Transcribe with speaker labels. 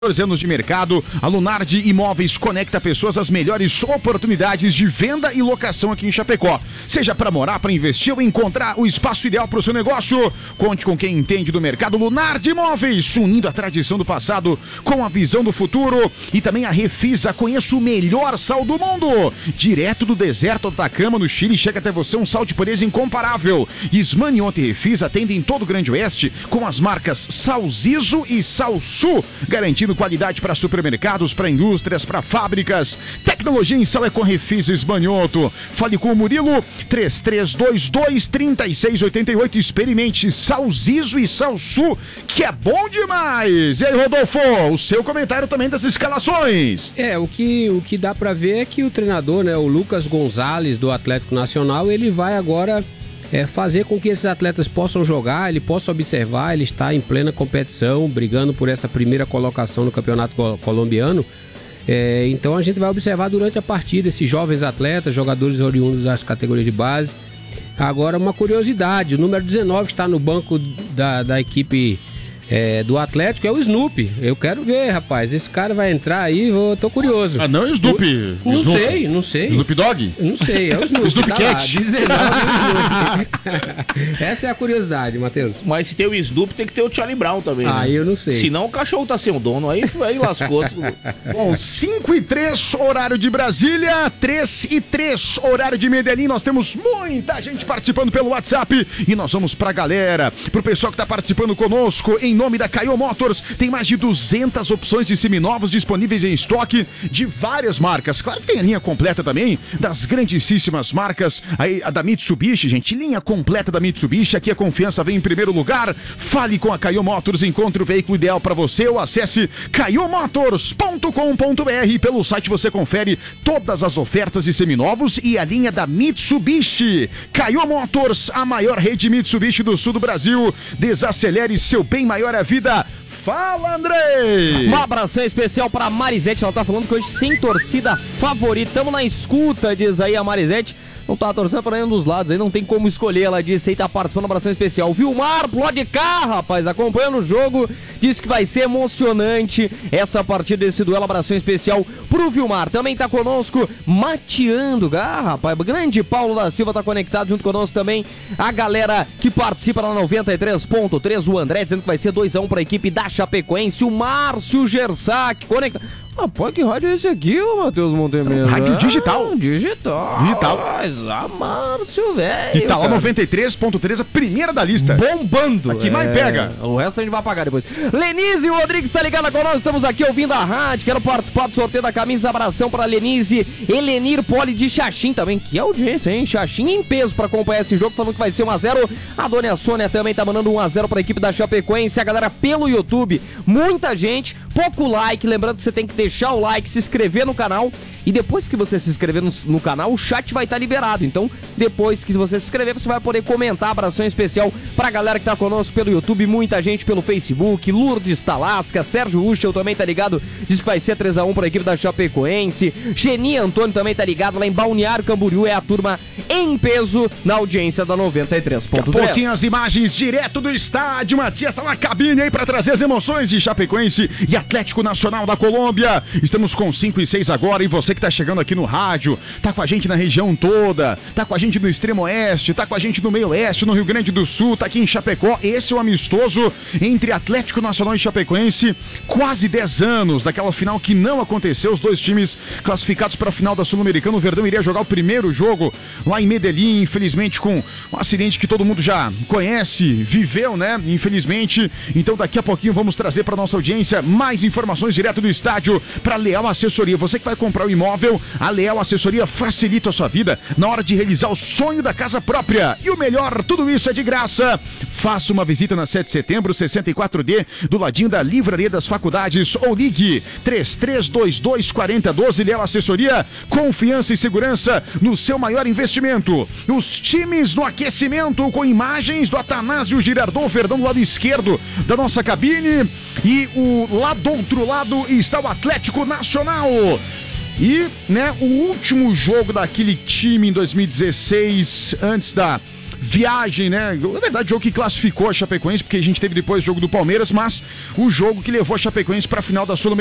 Speaker 1: anos de mercado, a Lunardi Imóveis conecta pessoas às melhores oportunidades de venda e locação aqui em Chapecó. Seja para morar, para investir ou encontrar o espaço ideal para o seu negócio, conte com quem entende do mercado. Lunardi Imóveis, unindo a tradição do passado com a visão do futuro. E também a Refisa, conheça o melhor sal do mundo. Direto do deserto do Atacama, no Chile, chega até você um sal de pureza incomparável. Ismaniote e Refisa atendem todo o Grande Oeste com as marcas Salzizo e Salsu, garantindo qualidade para supermercados, para indústrias, para fábricas. Tecnologia em sal é com Refisa Esmanioto. Fale com o Murilo, 3322-3688. Experimente Salzizo e Salsu, que é bom demais. E aí, Rodolfo, o seu comentário também das escalações.
Speaker 2: O que dá para ver é que o treinador, né, o Lucas Gonzalez, do Atlético Nacional, ele vai agora fazer com que esses atletas possam jogar, ele possa observar, ele está em plena competição, brigando por essa primeira colocação no campeonato colombiano. Então a gente vai observar durante a partida esses jovens atletas, jogadores oriundos das categorias de base. Agora, uma curiosidade, o número 19 está no banco da equipe do Atlético, é o Snoopy. Eu quero ver, rapaz, esse cara vai entrar aí, eu tô curioso.
Speaker 1: Ah, não é o Snoopy?
Speaker 2: Não sei.
Speaker 1: Snoopy Dogg?
Speaker 2: Não sei, é o Snoopy.
Speaker 1: Snoopy Cat.
Speaker 2: 19 Essa é a curiosidade, Matheus.
Speaker 3: Mas se tem o Snoopy, tem que ter o Charlie Brown também, né?
Speaker 2: Eu não sei.
Speaker 3: Senão o cachorro tá sem o dono, aí lascou.
Speaker 1: Bom, 5:03, horário de Brasília, 3:03, horário de Medellín. Nós temos muita gente participando pelo WhatsApp e nós vamos pra galera, pro pessoal que tá participando conosco, em nome da Caio Motors. Tem mais de 200 opções de seminovos disponíveis em estoque de várias marcas. Claro que tem a linha completa também das grandíssimas marcas, aí a da Mitsubishi, gente, linha completa da Mitsubishi. Aqui a confiança vem em primeiro lugar. Fale com a Caio Motors, encontre o veículo ideal para você ou acesse caiomotors.com.br. Pelo site você confere todas as ofertas de seminovos e a linha da Mitsubishi. Caio Motors, a maior rede Mitsubishi do sul do Brasil. Desacelere seu bem maior a vida. Fala, Andrei!
Speaker 4: Um abração especial pra Marisete, ela tá falando que hoje sem torcida favorita, tamo na escuta, diz aí a Marisete. Não tá torcendo pra nenhum dos lados, aí não tem como escolher, ela disse aí, tá participando, abração especial. Vilmar, pro lado de cá, rapaz, acompanhando o jogo, disse que vai ser emocionante essa partida, esse duelo, abração especial pro Vilmar. Também tá conosco, mateando, rapaz, grande Paulo da Silva tá conectado junto conosco também, a galera que participa na 93.3, o André dizendo que vai ser 2-1 pra equipe da Chapecoense, o Márcio Gersac, conectado. Rapaz, que rádio é esse aqui, ô Matheus Montemesa?
Speaker 1: Rádio digital.
Speaker 4: Digital. Mas Márcio, velho.
Speaker 1: E tá lá 93.3, a primeira da lista.
Speaker 4: Bombando.
Speaker 1: Aqui mais pega.
Speaker 4: O resto a gente vai apagar depois. Lenise Rodrigues tá ligada com nós, estamos aqui ouvindo a rádio. Quero participar do sorteio da camisa. Abração pra Lenise. Elenir Poli de Xaxim também. Que audiência, hein? Xaxim em peso pra acompanhar esse jogo, falando que vai ser 1-0. A Dona Sônia também tá mandando 1-0 pra equipe da Chapecoense. A galera pelo YouTube, muita gente, pouco like. Lembrando que você tem que deixar o like, se inscrever no canal. E depois que você se inscrever no canal, o chat vai estar liberado. Então, depois que você se inscrever, você vai poder comentar. Abração especial pra galera que tá conosco pelo YouTube, muita gente pelo Facebook. Lourdes Talasca, Sérgio Uschel também tá ligado, diz que vai ser 3-1 pra equipe da Chapecoense. Geni Antônio também tá ligado lá em Balneário Camboriú, é a turma em peso na audiência da 93.3.
Speaker 1: Daqui a pouquinho as imagens direto do estádio. Matias tá na cabine aí pra trazer as emoções de Chapecoense e Atlético Nacional da Colômbia. Estamos com 5 e 6 agora, e você que tá chegando aqui no rádio, tá com a gente na região toda, tá com a gente no extremo oeste, tá com a gente no meio oeste, no Rio Grande do Sul, tá aqui em Chapecó. Esse é o amistoso entre Atlético Nacional e Chapecoense, quase 10 anos daquela final que não aconteceu, os dois times classificados para a final da Sul-Americana. O Verdão iria jogar o primeiro jogo lá em Medellín, infelizmente com um acidente que todo mundo já conhece, viveu, né, infelizmente. Então daqui a pouquinho vamos trazer para nossa audiência mais informações direto do estádio para Leal Assessoria. Você que vai comprar o imóvel, a Leal Assessoria facilita a sua vida na hora de realizar o sonho da casa própria. E o melhor, tudo isso é de graça. Faça uma visita na 7 de setembro, 64D, do ladinho da Livraria das Faculdades, ou ligue 3322-4012. Leal Assessoria, confiança e segurança no seu maior investimento. Os times no aquecimento com imagens do Atanásio Girardot Verdão do lado esquerdo da nossa cabine, e lá do outro lado está o Atlético Nacional. E, né, o último jogo daquele time em 2016, antes da viagem, né? Na verdade, o jogo que classificou a Chapecoense, porque a gente teve depois o jogo do Palmeiras, mas o jogo que levou a Chapecoense para a final da Sul-Americana.